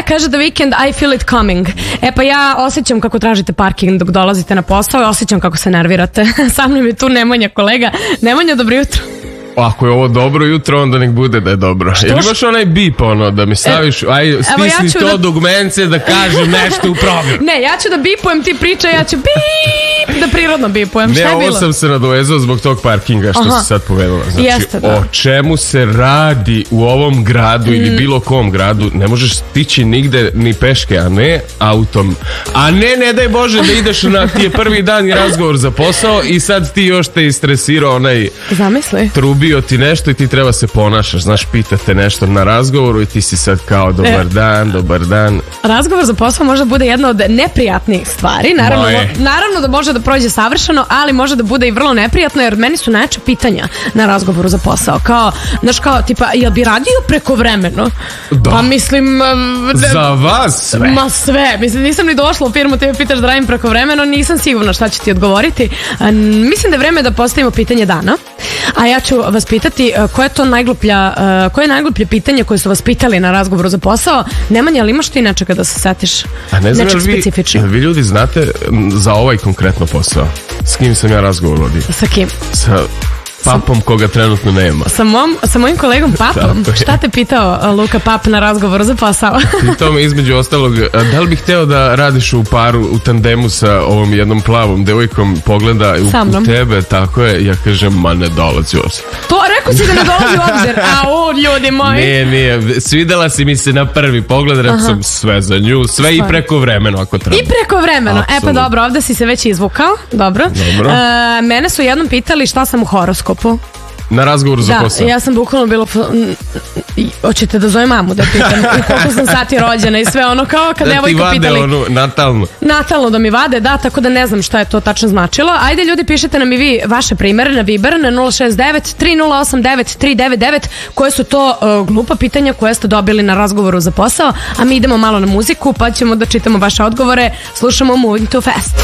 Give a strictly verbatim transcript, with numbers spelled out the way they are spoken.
kaže The Weeknd, I feel it coming. E pa ja osjećam kako tražite parking dok dolazite na posao i osjećam kako se nervirate. Sa mnom je tu Nemanja, kolega. Nemanja, dobro jutro. Ako je ovo dobro jutro, onda nek bude da je dobro. Što? Ili imaš onaj bip, ono, da mi staviš, aj, stisni ja to da... dugmence da kažem nešto u program. Ne, ja ću da bipujem, ti pričaj, ja ću bip, da prirodno bipujem. Ne, šta je ovo bilo? Sam se nadovezao zbog tog parkinga što Aha. si sad povedala. Znači, Jeste, da. o čemu se radi u ovom gradu mm. ili bilo kom gradu, ne možeš stići nigde ni peške, a ne autom. A ne, ne daj Bože da ideš na, ti je prvi dan i razgovor za posao i sad ti još te istresirao onaj Zamisli. Trubi ti nešto i ti treba se ponašaš, znaš, pitate nešto na razgovoru i ti si sad kao dobar e, dan, dobar dan. Razgovor za posao može da bude jedna od neprijatnijih stvari, naravno, naravno da može da prođe savršeno, ali može da bude i vrlo neprijatno, jer meni su najčešće pitanja na razgovoru za posao, kao, znaš, kao, tipa, jel bi radio prekovremeno? Da. Pa mislim... Da, za vas sve. Ma sve, mislim, nisam ni došla u firmu, ti me pitaš da radim prekovremeno, nisam sigurna šta ću ti odgovoriti. Mislim da je vreme da postavimo pitanje dana, a ja ću vas pitati koje je to najgluplja, koje je najgluplje pitanje koje su vas pitali na razgovoru za posao. Nemanja, ali imaš ti nečega da se setiš? A ne znam, nečeg vi, specifično? Vi ljudi znate za ovaj konkretno posao? S kim sam ja razgovor vodio? Sa kim? Sa papom koga trenutno nema. Sa, mom, sa mojim kolegom papom? Šta te pitao Luka Pap na razgovoru za posao? Pitao me između ostalog, da li bih hteo da radiš u paru, u tandemu sa ovom jednom plavom devojkom, pogleda u, u tebe, tako je, ja kažem, ma ne dolazi u obzir. To rekao si da ne dolazi u obzir, a o, ljudi moji. Nije, nije, svidela si mi se na prvi pogled, rekao sam sve za nju, sve Stvarno. I preko vremeno ako treba. I preko vremeno, e pa dobro, ovde si se već izvukao, dobro. Dobro. E, mene su jednom pitali šta sam u horoskopu. Na razgovoru za posao. Da, ja sam bukvalno bila... Hoćete da zove mamu da pitam i koliko sam sati rođena i sve ono kao kad devojka pitali... Da ti vade onu natalno. Natalno da mi vade, da, tako da ne znam šta je to tačno značilo. Ajde ljudi, pišete nam i vi vaše primere na Viber na nula šest devet tri nula osam devet tri devet devet koje su to uh, glupa pitanja koje ste dobili na razgovoru za posao, a mi idemo malo na muziku pa ćemo da čitamo vaše odgovore. Slušamo Moving Too Fast.